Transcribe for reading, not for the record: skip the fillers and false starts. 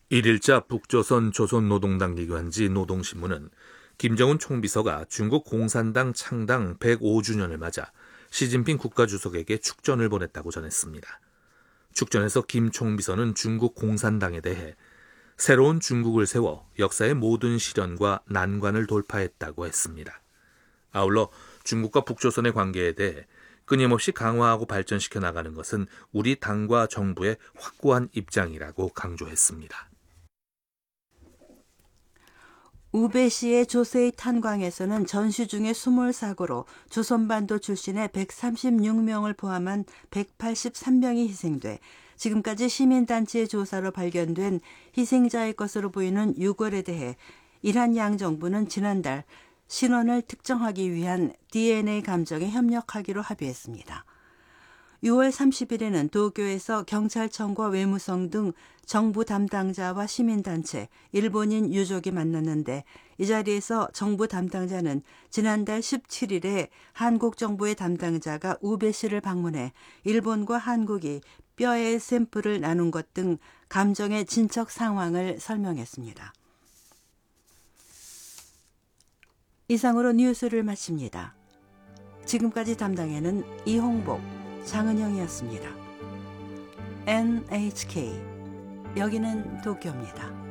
일일자 북조선 조선노동당 기관지 노동신문은 김정은 총비서가 중국 공산당 창당 105주년을 맞아 시진핑 국가주석에게 축전을 보냈다고 전했습니다. 축전에서 김 총비서는 중국 공산당에 대해 새로운 중국을 세워 역사의 모든 시련과 난관을 돌파했다고 했습니다. 아울러 중국과 북조선의 관계에 대해 끊임없이 강화하고 발전시켜 나가는 것은 우리 당과 정부의 확고한 입장이라고 강조했습니다. 우베시의 조세이 탄광에서는 전시 중에 수몰사고로 조선반도 출신의 136명을 포함한 183명이 희생돼 지금까지 시민단체의 조사로 발견된 희생자의 것으로 보이는 유골에 대해 이란 양정부는 지난달 신원을 특정하기 위한 DNA 감정에 협력하기로 합의했습니다. 6월 30일에는 도쿄에서 경찰청과 외무성 등 정부 담당자와 시민단체, 일본인 유족이 만났는데 이 자리에서 정부 담당자는 지난달 17일에 한국 정부의 담당자가 우베 씨를 방문해 일본과 한국이 뼈의 샘플을 나눈 것 등 감정의 진척 상황을 설명했습니다. 이상으로 뉴스를 마칩니다. 지금까지 담당에는 이홍복, 장은영이었습니다. NHK, 여기는 도쿄입니다.